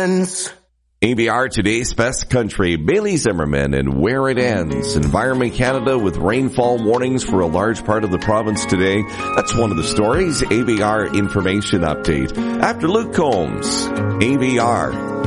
ends. ABR Today's Best Country, Bailey Zimmerman and Where It Ends. Environment Canada with rainfall warnings for a large part of the province today. That's one of the stories. ABR Information Update. After Luke Combs, ABR.